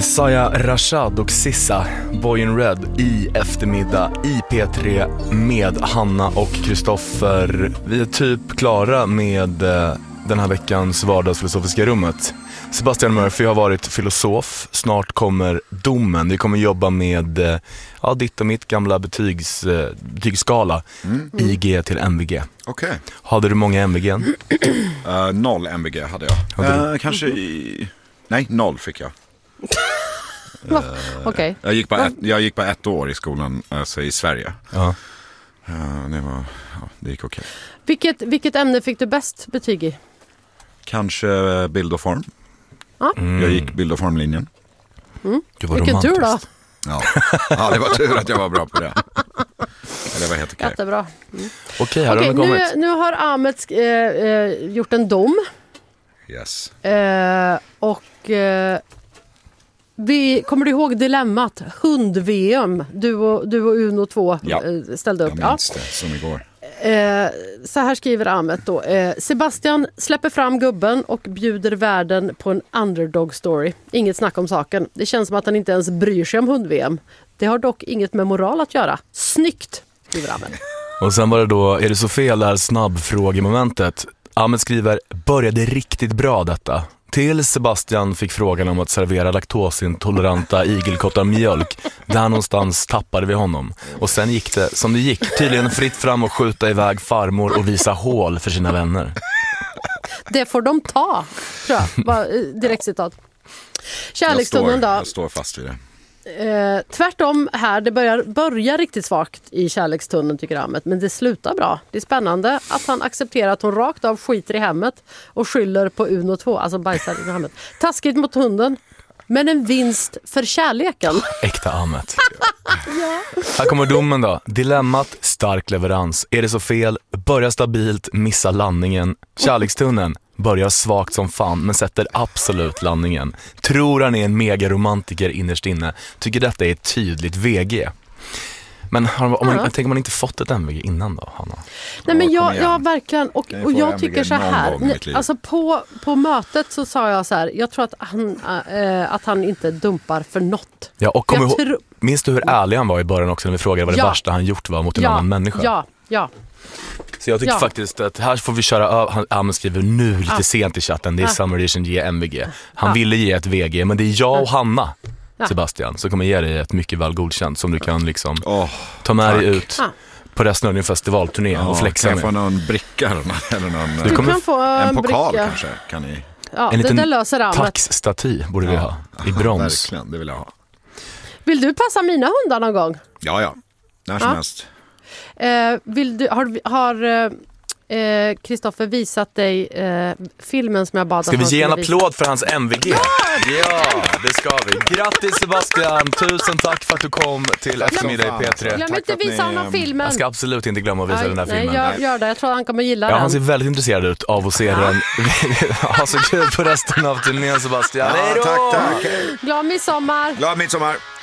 Saya Rashad och Sissa, Boy in Red, i eftermiddag i P3 med Hanna och Kristoffer. Vi är typ klara med den här veckans vardagsfilosofiska rummet. Sebastian Murphy har varit filosof. Snart kommer domen. Vi kommer jobba med ditt och mitt gamla betygsskala. IG till MVG. Okej. Hade du många MVG? 0 MVG hade jag. Kanske nej, 0 fick jag. Okej. Jag gick bara 1 år i skolan, alltså i Sverige. Ja. Det gick okej. Vilket ämne fick du bäst betyg i? Kanske bild och form. Ja. Jag gick bild och formlinjen. Vilken tur då. Ja, det var tur att jag var bra på det. Det var helt okej. Jättebra. Okej, nu har Ahmed gjort en dom. Yes. Kommer du ihåg dilemmat? Hund-VM. Du och Uno 2 ställde upp. Jag minns det som igår. Så här skriver Ahmed då. Sebastian släpper fram gubben och bjuder världen på en underdog story. Inget snack om saken. Det känns som att han inte ens bryr sig om hund-VM. Det har dock inget med moral att göra. Snyggt, skriver Ahmed. Och sen var det då, är det så fel det här snabbfrågemomentet? Ahmed skriver, började riktigt bra detta. Till Sebastian fick frågan om att servera laktosintoleranta igelkottar mjölk. Där någonstans tappade vi honom. Och sen gick det som det gick. Tydligen fritt fram och skjuta iväg farmor och visa hål för sina vänner. Det får de ta, tror jag. Direkt citat. Kärlekstunneln då. Jag står fast vid det. Tvärtom här, det börjar riktigt svagt i kärlekstunneln tycker Ahmed, men det slutar bra. Det är spännande att han accepterar att hon rakt av skiter i hemmet och skyller på Uno 2, alltså bajsar i hemmet. Taskigt mot hunden, men en vinst för kärleken. Äkta Ahmed. Här kommer domen då. Dilemmat, stark leverans. Är det så fel? Börjar stabilt, missa landningen. Kärlekstunneln börjar svagt som fan, men sätter absolut landningen. Tror han är en megaromantiker innerst inne. Tycker detta är ett tydligt VG. Men tänker man inte fått ett MVG innan då, Hanna? Nej, men jag verkligen, och jag tycker så här, alltså på mötet så sa jag så här, jag tror att han inte dumpar för något. Ja, och minns du hur ärlig han var i början också när vi frågade vad det värsta han gjort var mot en annan människa? Ja. Så jag tycker faktiskt att här får vi köra. Han skriver nu lite sent i chatten. Det är Summer Edition ge MVG. Han ville ge ett VG, men det är jag och Hanna, Sebastian, så kommer ge dig ett mycket väl godkänt som du kan liksom ta med dig ut på resten av din festivalturné och flexa med. Kan jag få någon bricka eller någon du kan få en pokal bricka. kanske kan ni. Ja, en liten löser taxstaty borde vi ha i brons. Verkligen, det vill jag ha. Vill du passa mina hundar någon gång? Ja. När som helst. Har Kristoffer visat dig filmen som jag bad? Ska vi ge en applåd för hans MVG? Ja, det ska vi. Grattis Sebastian, tusen tack för att du kom till eftermiddag i P3. Glöm inte visa honom filmen. Jag ska absolut inte glömma att visa den här filmen. Nej, gör det. Jag tror han kommer gilla den. Han ser väldigt intresserad ut av att se den. Ha så kul på resten av turnén, Sebastian. Tack. Glad midsommar. Glad midsommar.